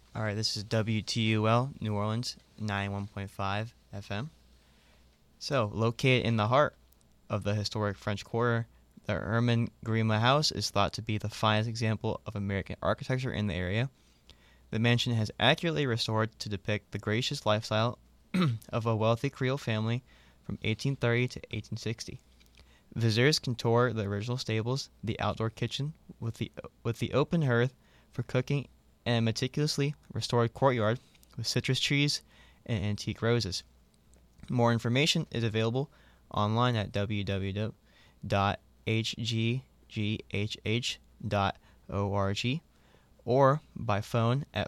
All right, this is WTUL New Orleans 91.5 FM. So, located in the heart of the historic French Quarter, the Herman Grima House is thought to be the finest example of American architecture in the area. The mansion has accurately restored to depict the gracious lifestyle of a wealthy Creole family from 1830 to 1860. Visitors can tour the original stables, the outdoor kitchen with the open hearth for cooking, and a meticulously restored courtyard with citrus trees and antique roses. More information is available online at www.hggh.org or by phone at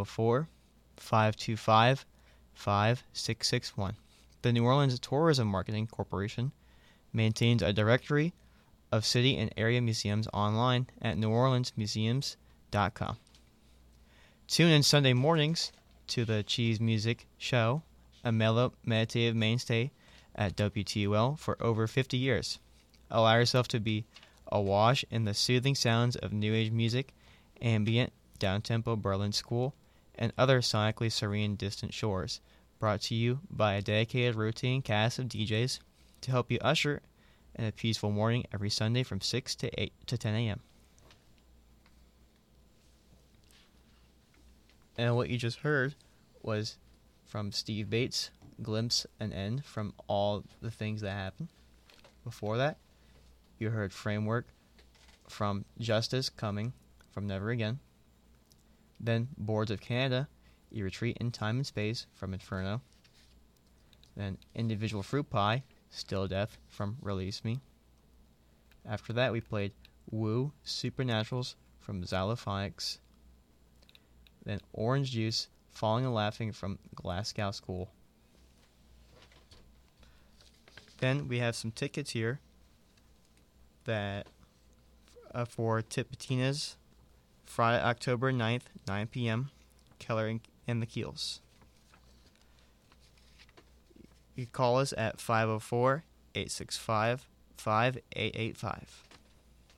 504-525-5661. The New Orleans Tourism Marketing Corporation maintains a directory of city and area museums online at neworleansmuseums.com. Tune in Sunday mornings to the Cheese Music Show, a mellow, meditative mainstay at WTUL for over 50 years. Allow yourself to be awash in the soothing sounds of New Age music, ambient, down-tempo Berlin School, and other sonically serene distant shores, brought to you by a dedicated rotating cast of DJs to help you usher in a peaceful morning every Sunday from 6 to 10 a.m. And what you just heard was from Steve Bates, Glimpse and End from All the Things That Happen. Before that, you heard Framework from Justice Coming from Never Again. Then Boards of Canada, You Retreat in Time and Space from Inferno. Then Individual Fruit Pie, Still Death from Release Me. After that, we played Woo Supernaturals from Xylophonics. Then Orange Juice, Falling and Laughing from Glasgow School. Then we have some tickets here that for Tipitina's Friday, October 9th, 9 p.m., Keller and the Keels. You can call us at 504-865-5885.